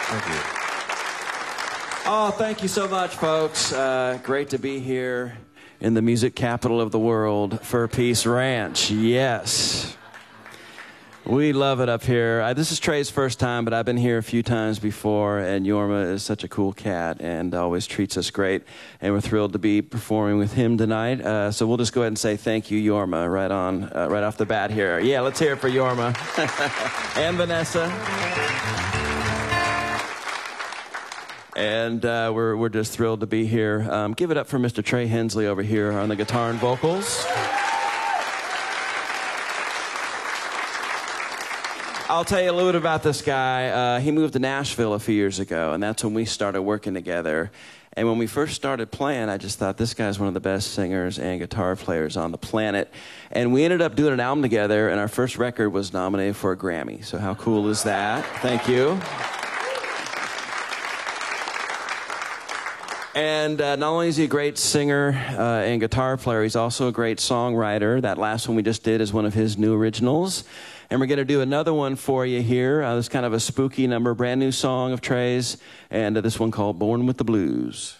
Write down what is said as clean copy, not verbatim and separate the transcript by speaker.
Speaker 1: Thank you.
Speaker 2: Oh, thank you so much, folks. Great to be here in the music capital of the world, Fur Peace Ranch. Yes. We love it up here. This is Trey's first time, but I've been here a few times before, and Yorma is such a cool cat and always treats us great, and we're thrilled to be performing with him tonight. So we'll just go ahead and say thank you, Yorma, right off the bat here. Yeah, let's hear it for Yorma. And Vanessa. And we're just thrilled to be here. Give it up for Mr. Trey Hensley over here on the guitar and vocals. I'll tell you a little bit about this guy. He moved to Nashville a few years ago, and that's when we started working together. And when we first started playing, I just thought this guy's one of the best singers and guitar players on the planet. And we ended up doing an album together, and our first record was nominated for a Grammy. So how cool is that? Thank you. And not only is he a great singer and guitar player, he's also a great songwriter. That last one we just did is one of his new originals. And we're going to do another one for you here. This kind of a spooky number, brand new song of Trey's, and this one called Born with the Blues.